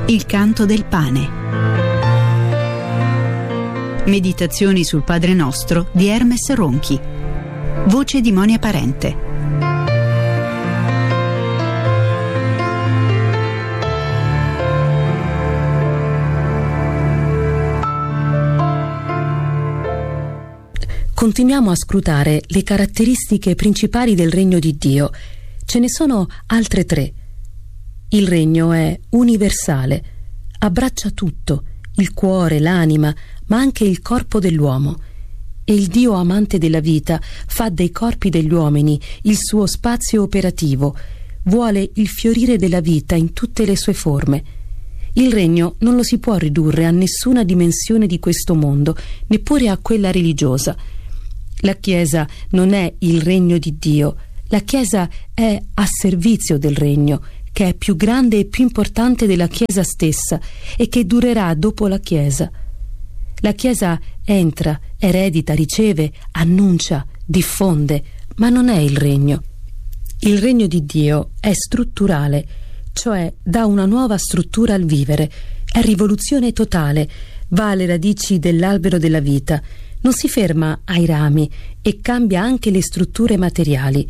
Il canto del pane. Meditazioni sul Padre Nostro di Hermes Ronchi. Voce di Monia Parente. Continuiamo a scrutare le caratteristiche principali del regno di Dio. Ce ne sono altre 3. Il regno è universale, abbraccia tutto, il cuore, l'anima, ma anche il corpo dell'uomo. E il Dio amante della vita fa dei corpi degli uomini il suo spazio operativo, vuole il fiorire della vita in tutte le sue forme. Il regno non lo si può ridurre a nessuna dimensione di questo mondo, neppure a quella religiosa. La Chiesa non è il regno di Dio, la Chiesa è a servizio del regno, che è più grande e più importante della Chiesa stessa e che durerà dopo la Chiesa. La Chiesa entra, eredita, riceve, annuncia, diffonde, ma non è il regno. Il regno di Dio è strutturale, cioè dà una nuova struttura al vivere, è rivoluzione totale, va alle radici dell'albero della vita, non si ferma ai rami e cambia anche le strutture materiali.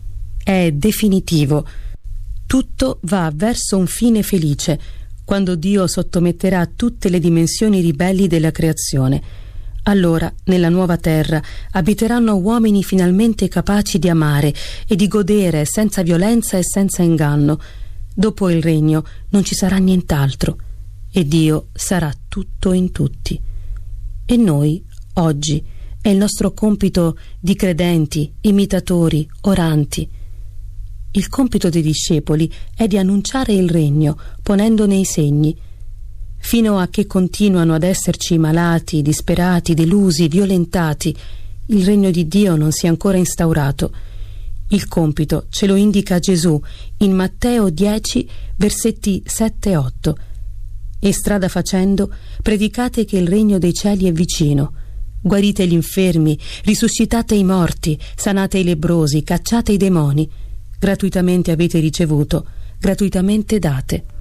È definitivo. Tutto va verso un fine felice, quando Dio sottometterà tutte le dimensioni ribelli della creazione. Allora, nella nuova terra, abiteranno uomini finalmente capaci di amare e di godere senza violenza e senza inganno. Dopo il regno non ci sarà nient'altro e Dio sarà tutto in tutti. E noi, oggi, è il nostro compito di credenti, imitatori, oranti. Il compito dei discepoli è di annunciare il regno, ponendone i segni. Fino a che continuano ad esserci malati, disperati, delusi, violentati, il regno di Dio non si è ancora instaurato. Il compito ce lo indica Gesù in Matteo 10, versetti 7 e 8. E strada facendo, predicate che il regno dei cieli è vicino. Guarite gli infermi, risuscitate i morti, sanate i lebbrosi, cacciate i demoni. Gratuitamente avete ricevuto, gratuitamente date.